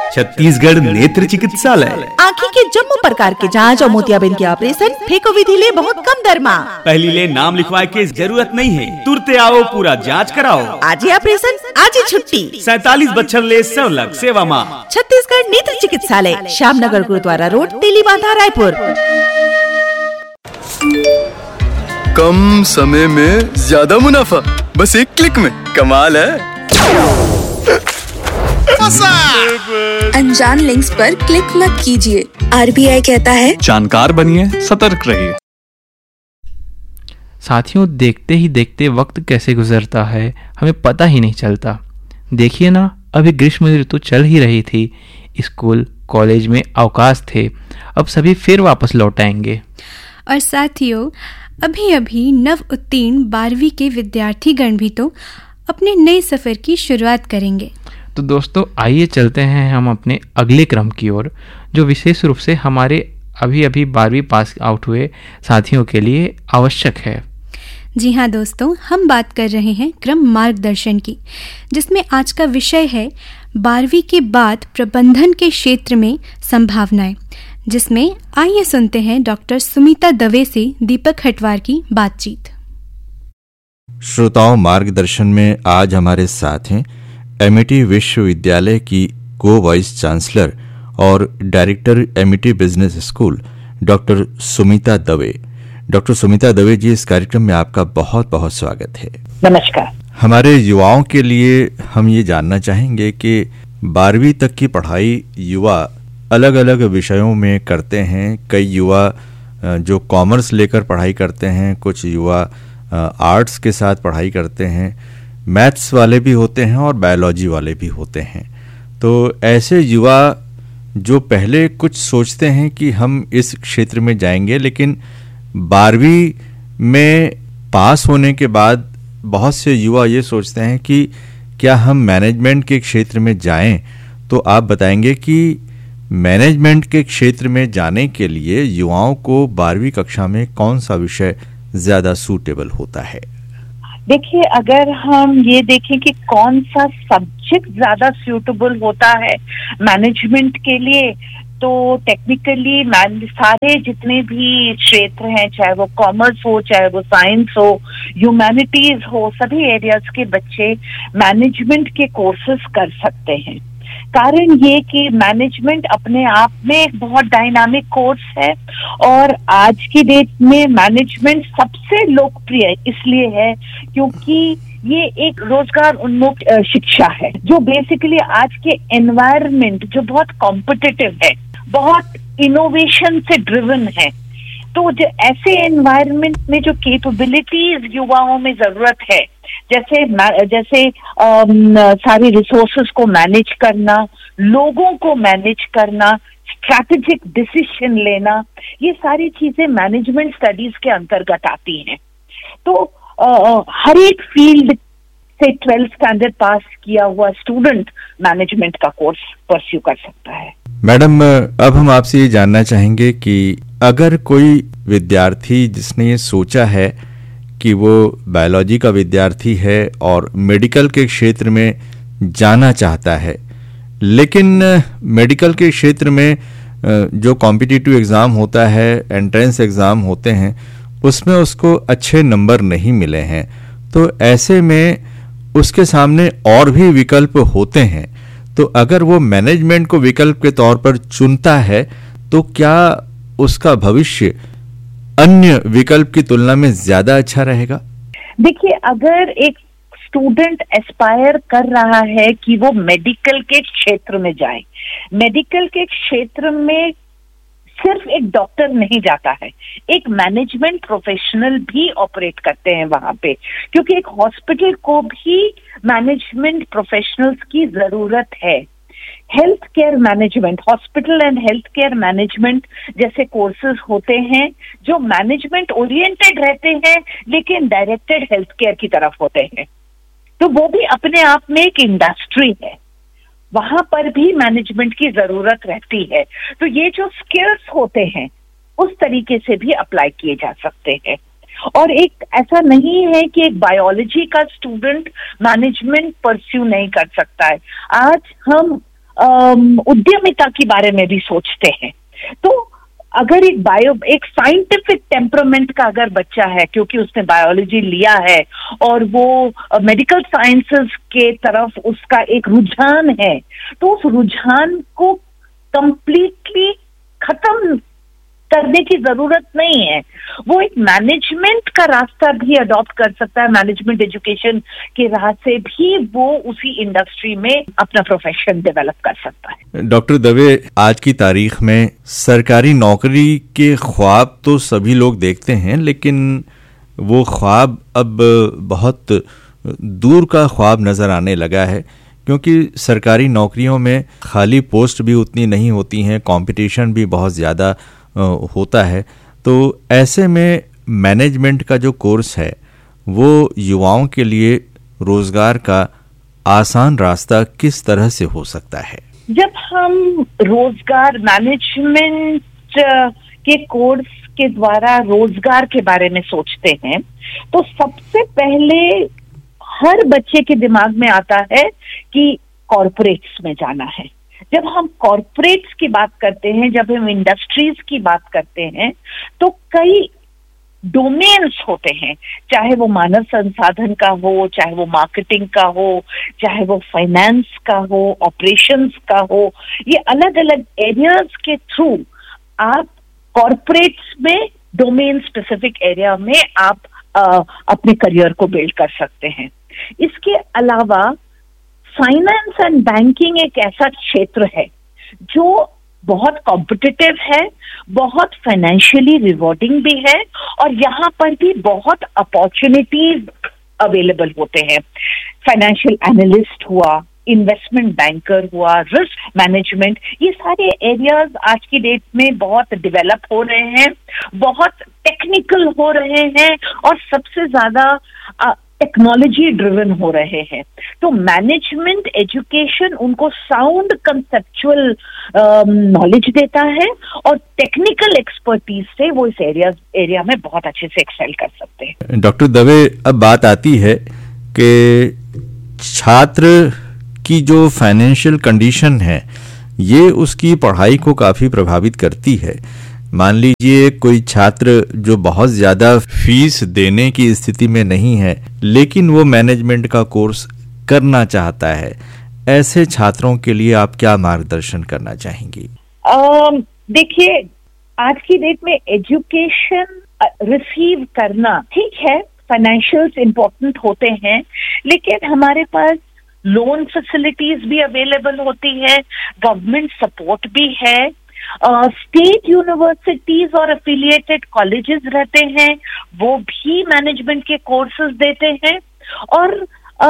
छत्तीसगढ़ नेत्र चिकित्सालय। आँखी के जम्मू प्रकार के जांच और मोतियाबिंद के ऑपरेशन फेको विधि ले बहुत कम दर में। पहली ले नाम लिखवाए के जरूरत नहीं है, तुरते आओ पूरा जांच कराओ। आज ही ऑपरेशन आज ही छुट्टी। 47 बच्चर ले 100 लाख सेवा माँ। छत्तीसगढ़ नेत्र चिकित्सालय, श्यामनगर गुरुद्वारा रोड, तेलीबांधा, रायपुर। कम समय में ज्यादा मुनाफा, बस एक क्लिक में। कमाल है। अनजान लिंक्स पर क्लिक मत कीजिए। RBI कहता है जानकार बनिए, सतर्क रहिए। साथियों, देखते ही देखते वक्त कैसे गुजरता है हमें पता ही नहीं चलता। देखिए ना, अभी ग्रीष्म ऋतु चल ही रही थी, स्कूल कॉलेज में अवकाश थे, अब सभी फिर वापस लौट आएंगे। और साथियों, अभी अभी नव उत्तीर्ण 12वीं के विद्यार्थीगण भी तो अपने नए सफर की शुरुआत करेंगे। तो दोस्तों, आइए चलते हैं हम अपने अगले क्रम की ओर, जो विशेष रूप से हमारे अभी अभी 12वीं पास आउट हुए साथियों के लिए आवश्यक है। जी हाँ दोस्तों, हम बात कर रहे हैं क्रम मार्गदर्शन की, जिसमें आज का विषय है 12वीं के बाद प्रबंधन के क्षेत्र में संभावनाएं, जिसमें आइए सुनते हैं डॉक्टर सुमिता दवे से दीपक हटवार की बातचीत। श्रोताओं, मार्गदर्शन में आज हमारे साथ हैं एमिटी विश्वविद्यालय की को वाइस चांसलर और director Amity business school doctor Sumita Dave. Doctor Sumita Dave जी, इस कार्यक्रम में आपका बहुत बहुत स्वागत है। नमस्कार। हमारे युवाओं के लिए हम ये जानना चाहेंगे कि 12वीं तक की पढ़ाई युवा अलग अलग विषयों में करते हैं। कई युवा जो कॉमर्स लेकर पढ़ाई करते हैं, कुछ युवा आर्ट्स के साथ पढ़ाई करते हैं, मैथ्स वाले भी होते हैं और बायोलॉजी वाले भी होते हैं। तो ऐसे युवा जो पहले कुछ सोचते हैं कि हम इस क्षेत्र में जाएंगे, लेकिन 12वीं में पास होने के बाद बहुत से युवा ये सोचते हैं कि क्या हम मैनेजमेंट के क्षेत्र में जाएं। तो आप बताएंगे कि मैनेजमेंट के क्षेत्र में जाने के लिए युवाओं को 12वीं कक्षा में कौन सा विषय ज्यादा सूटेबल होता है? देखिए, अगर हम ये देखें कि कौन सा सब्जेक्ट ज्यादा सूटेबल होता है मैनेजमेंट के लिए, तो टेक्निकली सारे जितने भी क्षेत्र हैं, चाहे वो कॉमर्स हो, चाहे वो साइंस हो, ह्यूमैनिटीज हो, सभी एरियाज के बच्चे मैनेजमेंट के कोर्सेज कर सकते हैं। कारण ये कि मैनेजमेंट अपने आप में एक बहुत डायनामिक कोर्स है और आज की डेट में मैनेजमेंट सबसे लोकप्रिय इसलिए है क्योंकि ये एक रोजगार उन्मुख शिक्षा है, जो बेसिकली आज के एनवायरनमेंट जो बहुत कॉम्पिटिटिव है, बहुत इनोवेशन से ड्रिवन है, तो जो ऐसे एनवायरनमेंट में जो कैपेबिलिटीज युवाओं में जरूरत है, जैसे सारी रिसोर्सेज को मैनेज करना, लोगों को मैनेज करना, स्ट्रैटेजिक डिसीजन लेना, ये सारी चीजें मैनेजमेंट स्टडीज के अंतर्गत आती हैं। तो हर एक फील्ड से 12th स्टैंडर्ड पास किया हुआ स्टूडेंट मैनेजमेंट का कोर्स परस्यू कर सकता है। मैडम, अब हम आपसे ये जानना चाहेंगे कि अगर कोई विद्यार्थी जिसने ये सोचा है कि वो बायोलॉजी का विद्यार्थी है और मेडिकल के क्षेत्र में जाना चाहता है, लेकिन मेडिकल के क्षेत्र में जो कॉम्पिटिटिव एग्ज़ाम होता है, एंट्रेंस एग्ज़ाम होते हैं, उसमें उसको अच्छे नंबर नहीं मिले हैं, तो ऐसे में उसके सामने और भी विकल्प होते हैं। तो अगर वो मैनेजमेंट को विकल्प के तौर पर चुनता है, तो क्या उसका भविष्य अन्य विकल्प की तुलना में ज्यादा अच्छा रहेगा? देखिए, अगर एक स्टूडेंट एस्पायर कर रहा है कि वो मेडिकल के क्षेत्र में जाए, मेडिकल के क्षेत्र में सिर्फ एक डॉक्टर नहीं जाता है, एक मैनेजमेंट प्रोफेशनल भी ऑपरेट करते हैं वहां पे, क्योंकि एक हॉस्पिटल को भी मैनेजमेंट प्रोफेशनल्स की जरूरत है। Health care management, hospital and health care management जैसे कोर्सेज होते हैं जो मैनेजमेंट ओरिएंटेड रहते हैं लेकिन डायरेक्टेड हेल्थ केयर की तरफ होते हैं, तो वो भी अपने आप में एक इंडस्ट्री है, वहां पर भी मैनेजमेंट की जरूरत रहती है। तो ये जो स्किल्स होते हैं उस तरीके से भी अप्लाई किए जा सकते हैं। और एक ऐसा नहीं है कि एक बायोलॉजी का स्टूडेंट मैनेजमेंट परस्यू नहीं कर सकता है। आज हम उद्यमिता के बारे में भी सोचते हैं। तो अगर एक साइंटिफिक टेम्परामेंट का अगर बच्चा है, क्योंकि उसने बायोलॉजी लिया है और वो मेडिकल साइंसेस के तरफ उसका एक रुझान है, तो उस रुझान को कंप्लीटली खत्म करने की जरूरत नहीं है। वो एक मैनेजमेंट का रास्ता भी अडॉप्ट कर सकता है, मैनेजमेंट एजुकेशन के राह से भी वो उसी इंडस्ट्री में अपना प्रोफेशन डेवलप कर सकता है। डॉक्टर दवे, आज की तारीख में सरकारी नौकरी के ख्वाब तो सभी लोग देखते हैं, लेकिन वो ख्वाब अब बहुत दूर का ख्वाब नजर आने लगा है, क्योंकि सरकारी नौकरियों में खाली पोस्ट भी उतनी नहीं होती हैं, कंपटीशन भी बहुत ज़्यादा होता है। तो ऐसे में मैनेजमेंट का जो कोर्स है वो युवाओं के लिए रोजगार का आसान रास्ता किस तरह से हो सकता है? जब हम रोजगार मैनेजमेंट के कोर्स के द्वारा रोजगार के बारे में सोचते हैं, तो सबसे पहले हर बच्चे के दिमाग में आता है कि कॉर्पोरेट्स में जाना है। जब हम कॉर्पोरेट्स की बात करते हैं, जब हम इंडस्ट्रीज की बात करते हैं, तो कई डोमेन्स होते हैं, चाहे वो मानव संसाधन का हो, चाहे वो मार्केटिंग का हो, चाहे वो फाइनेंस का हो, ऑपरेशंस का हो। ये अलग अलग एरियाज के थ्रू आप कॉर्पोरेट्स में डोमेन स्पेसिफिक एरिया में आप अपने करियर को बिल्ड कर सकते हैं। इसके अलावा फाइनेंस एंड बैंकिंग एक ऐसा क्षेत्र है जो बहुत कॉम्पिटिटिव है, बहुत फाइनेंशियली रिवॉर्डिंग भी है, और यहाँ पर भी बहुत अपॉर्चुनिटीज अवेलेबल होते हैं। फाइनेंशियल एनालिस्ट हुआ, इन्वेस्टमेंट बैंकर हुआ, रिस्क मैनेजमेंट, ये सारे एरियाज आज की डेट में बहुत डेवलप हो रहे हैं, बहुत टेक्निकल हो रहे हैं, और सबसे ज्यादा टेक्नोलॉजी ड्रिवन हो रहे हैं। तो मैनेजमेंट एजुकेशन उनको साउंड कंसेप्चुअल नॉलेज देता है, और टेक्निकल एक्सपर्टीज से वो इस एरिया में बहुत अच्छे से एक्सेल कर सकते हैं। डॉक्टर दवे, अब बात आती है कि छात्र की जो फाइनेंशियल कंडीशन है ये उसकी पढ़ाई को काफ़ी प्रभावित करती है। मान लीजिए कोई छात्र जो बहुत ज़्यादा फीस देने की स्थिति में नहीं है, लेकिन वो मैनेजमेंट का कोर्स करना चाहता है, ऐसे छात्रों के लिए आप क्या मार्गदर्शन करना चाहेंगी? देखिए, आज की डेट में एजुकेशन रिसीव करना ठीक है, फाइनेंशियल्स इम्पोर्टेंट होते हैं, लेकिन हमारे पास लोन फैसिलिटीज भी अवेलेबल होती है, गवर्नमेंट सपोर्ट भी है, स्टेट यूनिवर्सिटीज और एफिलिएटेड कॉलेजेस रहते हैं, वो भी मैनेजमेंट के कोर्सेज देते हैं, और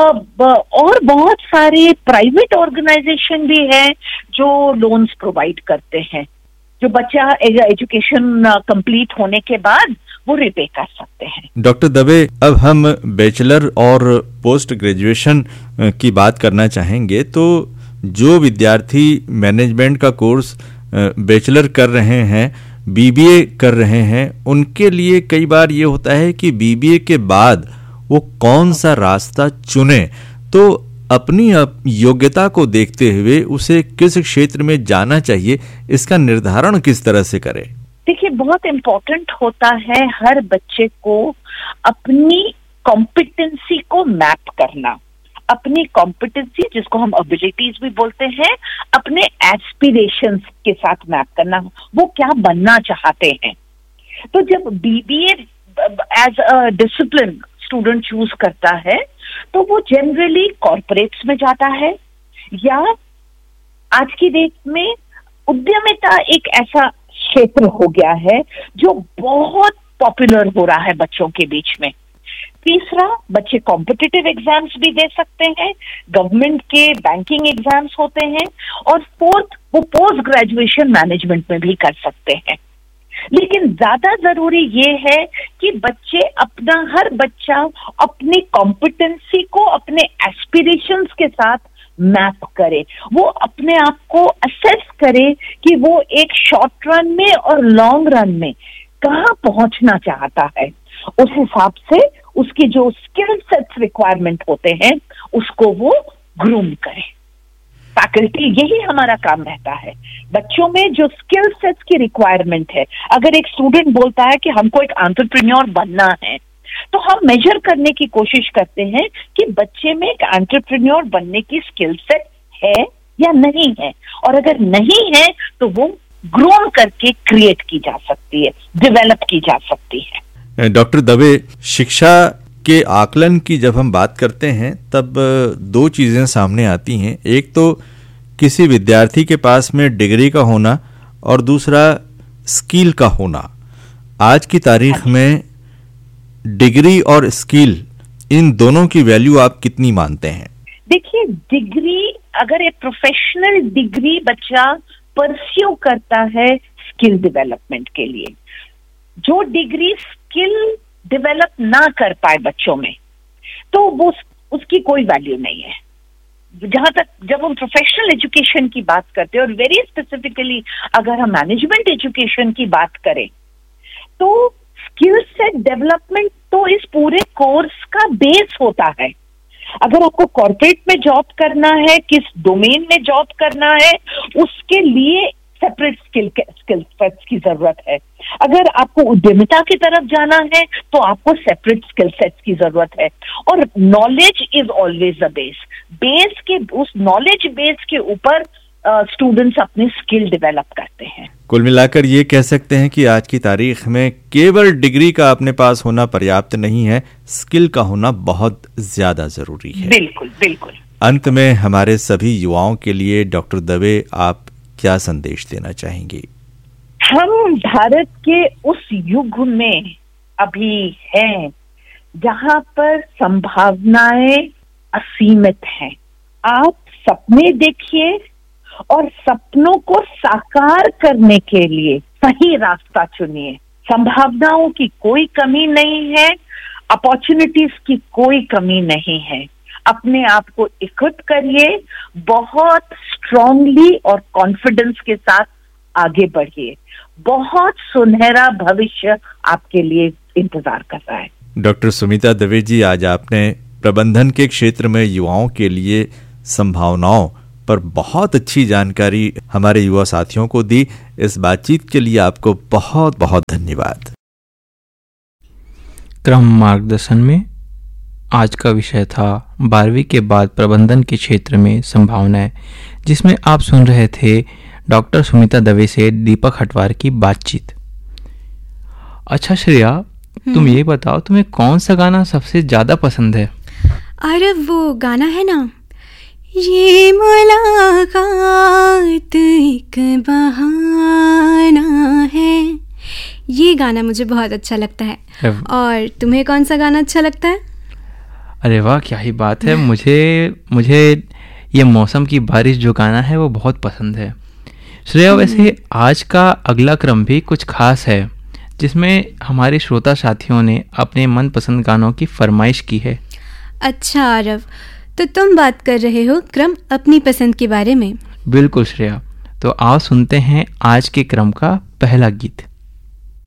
बहुत सारे प्राइवेट ऑर्गेनाइजेशन भी हैं जो लोन्स प्रोवाइड करते हैं, जो बच्चा एजुकेशन कंप्लीट होने के बाद वो रिपे कर सकते हैं। डॉक्टर दवे, अब हम बैचलर और पोस्ट ग्रेजुएशन की बात करना चाहेंगे। तो जो विद्यार्थी मैनेजमेंट का कोर्स बैचलर कर रहे हैं, बीबीए कर रहे हैं, उनके लिए कई बार ये होता है कि बीबीए के बाद वो कौन सा रास्ता चुने, तो अपनी योग्यता को देखते हुए उसे किस क्षेत्र में जाना चाहिए, इसका निर्धारण किस तरह से करें? देखिए, बहुत इम्पोर्टेंट होता है हर बच्चे को अपनी कॉम्पिटेंसी को मैप करना, अपनी कॉम्पिटेंसी जिसको हम एबिलिटीज भी बोलते हैं, अपने एस्पिरेशंस के साथ मैप करना, वो क्या बनना चाहते हैं। तो जब BBA as a discipline student choose करता है, तो वो जनरली कॉर्पोरेट्स में जाता है, या आज की डेट में उद्यमिता एक ऐसा क्षेत्र हो गया है जो बहुत पॉपुलर हो रहा है बच्चों के बीच में। तीसरा, बच्चे कॉम्पिटिटिव एग्जाम्स भी दे सकते हैं, गवर्नमेंट के बैंकिंग एग्जाम्स होते हैं, और फोर्थ, वो पोस्ट ग्रेजुएशन मैनेजमेंट में भी कर सकते हैं। लेकिन ज्यादा जरूरी ये है कि हर बच्चा अपनी कॉम्पिटेंसी को अपने एस्पिरेशंस के साथ मैप करे, वो अपने आप को असेस करे कि वो एक शॉर्ट रन में और लॉन्ग रन में कहाँ पहुंचना चाहता है। उस हिसाब से उसके जो स्किल सेट्स रिक्वायरमेंट होते हैं उसको वो ग्रूम करे, फैकल्टी, यही हमारा काम रहता है। बच्चों में जो स्किल सेट्स की रिक्वायरमेंट है, अगर एक स्टूडेंट बोलता है कि हमको एक एंटरप्रेन्योर बनना है, तो हम मेजर करने की कोशिश करते हैं कि बच्चे में एक एंटरप्रेन्योर बनने की स्किल सेट है या नहीं है, और अगर नहीं है तो वो ग्रोन करके क्रिएट की जा सकती है, डेवलप की जा सकती है। डॉक्टर दवे, शिक्षा के आकलन की जब हम बात करते हैं तब दो चीजें सामने आती हैं। एक तो किसी विद्यार्थी के पास में डिग्री का होना और दूसरा स्किल का होना। आज की तारीख में डिग्री और स्किल, इन दोनों की वैल्यू आप कितनी मानते हैं? देखिए, डिग्री, अगर एक प्रोफेशनल डिग्री बच्चा परस्यू करता है स्किल डेवलपमेंट के लिए, जो डिग्री स्किल डेवलप ना कर पाए बच्चों में, तो वो उसकी कोई वैल्यू नहीं है। जहां तक जब हम प्रोफेशनल एजुकेशन की बात करते हैं, और वेरी स्पेसिफिकली अगर हम मैनेजमेंट एजुकेशन की बात करें, तो स्किल सेट डेवलपमेंट तो इस पूरे कोर्स का बेस होता है। अगर आपको कॉर्पोरेट में जॉब करना है, किस डोमेन में जॉब करना है, उसके लिए सेपरेट स्किल सेट्स की जरूरत है। अगर आपको उद्यमिता की तरफ जाना है तो आपको सेपरेट स्किल सेट्स की जरूरत है। और knowledge is always the base के उस नॉलेज बेस के ऊपर स्टूडेंट्स अपने स्किल डेवलप करते हैं। कुल मिलाकर ये कह सकते हैं कि आज की तारीख में केवल डिग्री का अपने पास होना पर्याप्त नहीं है, स्किल का होना बहुत ज्यादा जरूरी है। बिल्कुल बिल्कुल। अंत में हमारे सभी युवाओं के लिए डॉक्टर दवे, आप क्या संदेश देना चाहेंगे? हम भारत के उस युग में अभी हैं जहां पर संभावनाएं असीमित हैं। आप सपने देखिए और सपनों को साकार करने के लिए सही रास्ता चुनिए। संभावनाओं की कोई कमी नहीं है, अपॉर्चुनिटीज की कोई कमी नहीं है। अपने आप को इक्विप करिए, बहुत स्ट्रांगली और कॉन्फिडेंस के साथ आगे बढ़िए। बहुत सुनहरा भविष्य आपके लिए इंतजार कर रहा है। डॉक्टर सुमिता दवे जी, आज आपने प्रबंधन के क्षेत्र में युवाओं के लिए संभावनाओं पर बहुत अच्छी जानकारी हमारे युवा साथियों को दी। इस बातचीत के लिए आपको बहुत बहुत धन्यवाद। क्रम मार्गदर्शन में आज का विषय था 12वीं के बाद प्रबंधन के क्षेत्र में संभावनाएं, जिसमें आप सुन रहे थे डॉक्टर सुमिता दवे से दीपक हटवार की बातचीत। अच्छा श्रेया, तुम ये बताओ, तुम्हें कौन सा गाना सबसे ज्यादा पसंद है? अरे वो गाना है ना, ये मुलाकात एक बहाना है, ये गाना मुझे बहुत अच्छा लगता है। और तुम्हें कौन सा गाना अच्छा लगता है? अरे वाह, क्या ही बात है। मुझे ये मौसम की बारिश जो गाना है वो बहुत पसंद है। श्रेया, वैसे आज का अगला क्रम भी कुछ खास है, जिसमें हमारे श्रोता साथियों ने अपने मनपसंद गानों की फरमाइश की है। अच्छा आरव, तो तुम बात कर रहे हो क्रम अपनी पसंद के बारे में। बिल्कुल श्रेया, तो आओ सुनते हैं आज के क्रम का पहला गीत।